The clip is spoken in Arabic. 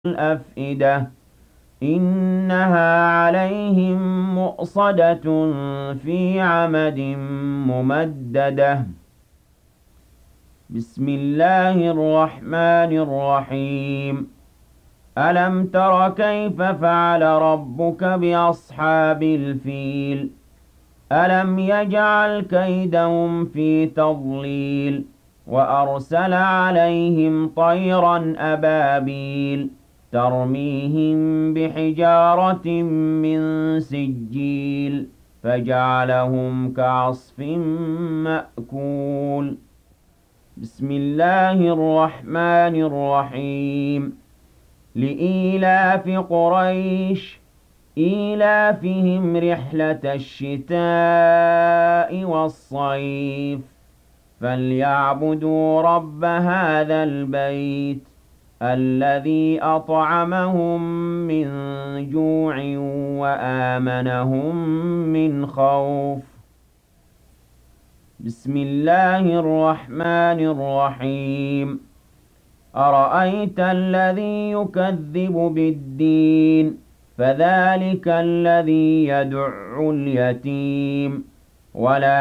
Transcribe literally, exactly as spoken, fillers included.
الْأَفْئِدَةِ إِنَّهَا عَلَيْهِم مُّؤْصَدَةٌ فِي عَمَدٍ مُّمَدَّدَةٍ بسم الله الرحمن الرحيم ألم تر كيف فعل ربك بأصحاب الفيل ألم يجعل كيدهم في تضليل وأرسل عليهم طيرا أبابيل ترميهم بحجارة من سجيل فجعلهم كعصف مأكول بسم الله الرحمن الرحيم لإيلاف قريش إيلافهم رحلة الشتاء والصيف فليعبدوا رب هذا البيت الذي أطعمهم من جوع وآمنهم من خوف بسم الله الرحمن الرحيم أرأيت الذي يكذب بالدين فذلك الذي يدع اليتيم ولا